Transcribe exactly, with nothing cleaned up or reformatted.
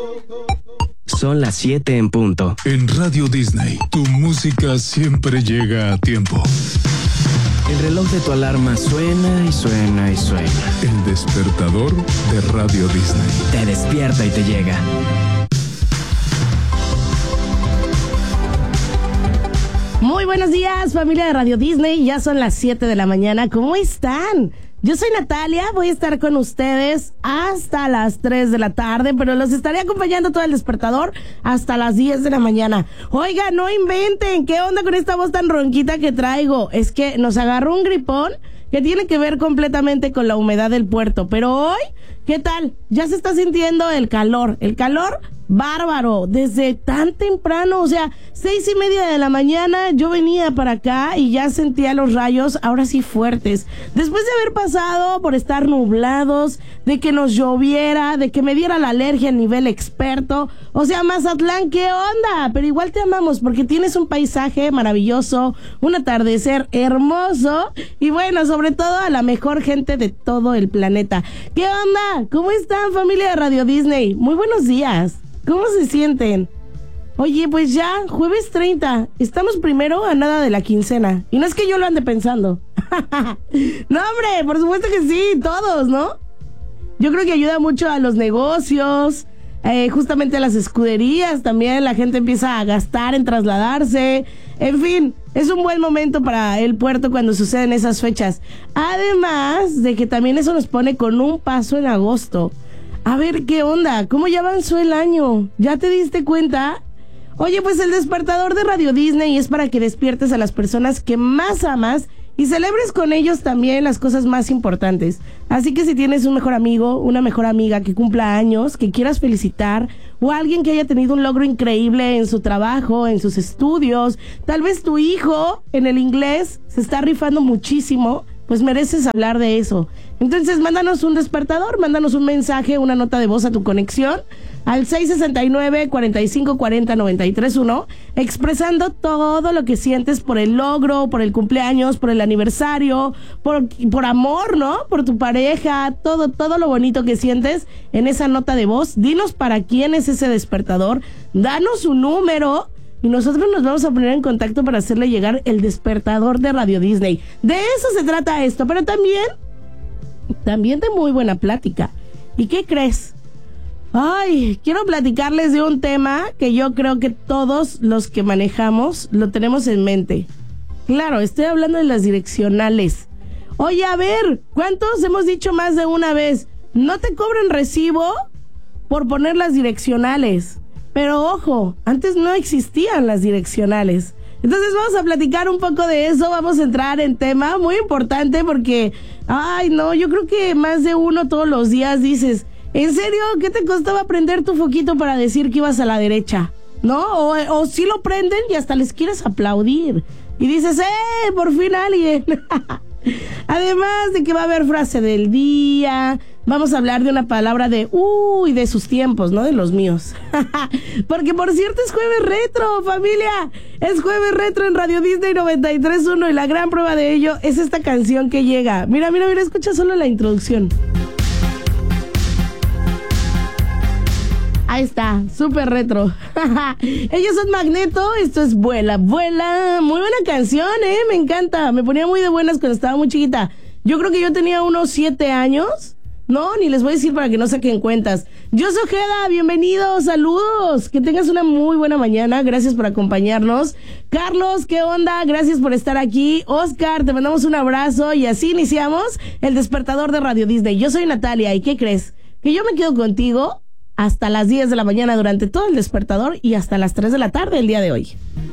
Son las siete en punto. En Radio Disney, tu música siempre llega a tiempo. El reloj de tu alarma suena y suena y suena. El despertador de Radio Disney. Te despierta y te llega. Muy buenos días, familia de Radio Disney. Ya son las siete de la mañana. ¿Cómo están? Yo soy Natalia, voy a estar con ustedes hasta las tres de la tarde, pero los estaré acompañando todo el despertador hasta las diez de la mañana. Oiga, no inventen, ¿qué onda con esta voz tan ronquita que traigo? Es que nos agarró un gripón que tiene que ver completamente con la humedad del puerto, pero hoy, ¿qué tal? Ya se está sintiendo el calor, el calor bárbaro, desde tan temprano, o sea, seis y media de la mañana yo venía para acá y ya sentía los rayos, ahora sí fuertes, después de haber pasado por estar nublados, de que nos lloviera, de que me diera la alergia a nivel experto, o sea, Mazatlán, ¿qué onda? Pero igual te amamos porque tienes un paisaje maravilloso, un atardecer hermoso y bueno, sobre todo a la mejor gente de todo el planeta. ¿Qué onda? ¿Cómo están, familia de Radio Disney? Muy buenos días. ¿Cómo se sienten? Oye, pues ya, jueves treinta, estamos primero a nada de la quincena. Y no es que yo lo ande pensando. No, hombre, por supuesto que sí, todos, ¿no? Yo creo que ayuda mucho a los negocios, eh, justamente a las escuderías también. La gente empieza a gastar en trasladarse. En fin, es un buen momento para el puerto cuando suceden esas fechas. Además de que también eso nos pone con un paso en agosto. A ver, ¿qué onda? ¿Cómo ya avanzó el año? ¿Ya te diste cuenta? Oye, pues el despertador de Radio Disney es para que despiertes a las personas que más amas y celebres con ellos también las cosas más importantes. Así que si tienes un mejor amigo, una mejor amiga que cumpla años, que quieras felicitar, o alguien que haya tenido un logro increíble en su trabajo, en sus estudios, tal vez tu hijo en el inglés se está rifando muchísimo, pues mereces hablar de eso. Entonces, mándanos un despertador, mándanos un mensaje, una nota de voz a tu conexión al seis sesenta y nueve, cuarenta y cinco cuarenta, noventa y tres uno, expresando todo lo que sientes por el logro, por el cumpleaños, por el aniversario, por, por amor, ¿no? Por tu pareja, todo, todo lo bonito que sientes en esa nota de voz. Dinos para quién es ese despertador, danos su número y nosotros nos vamos a poner en contacto para hacerle llegar el despertador de Radio Disney. De eso se trata esto, pero también, también de muy buena plática. ¿Y qué crees? Ay, quiero platicarles de un tema que yo creo que todos los que manejamos lo tenemos en mente. Claro, estoy hablando de las direccionales. Oye, a ver, ¿cuántos hemos dicho más de una vez? No te cobran recibo por poner las direccionales. Pero ojo, antes no existían las direccionales. Entonces vamos a platicar un poco de eso, vamos a entrar en tema muy importante porque, ay no, yo creo que más de uno todos los días dices, ¿en serio? ¿Qué te costaba prender tu foquito para decir que ibas a la derecha? ¿No? O, o si lo prenden y hasta les quieres aplaudir. Y dices, ¡eh! Por fin alguien. Además de que va a haber frase del día, vamos a hablar de una palabra de uy, de sus tiempos, no de los míos. Porque por cierto es jueves retro, familia. Es jueves retro en Radio Disney noventa y tres punto uno y la gran prueba de ello es esta canción que llega. Mira, mira, mira, escucha solo la introducción. Ahí está, súper retro. Ellos son Magneto, esto es Vuela, Vuela. Muy buena canción, eh, me encanta. Me ponía muy de buenas cuando estaba muy chiquita. Yo creo que yo tenía unos siete años. No, ni les voy a decir para que no saquen cuentas. Yo soy Ojeda, bienvenidos, saludos. Que tengas una muy buena mañana, gracias por acompañarnos. Carlos, ¿qué onda? Gracias por estar aquí. Oscar, te mandamos un abrazo y así iniciamos el despertador de Radio Disney. Yo soy Natalia, ¿y qué crees? Que yo me quedo contigo hasta las diez de la mañana durante todo el despertador y hasta las tres de la tarde el día de hoy.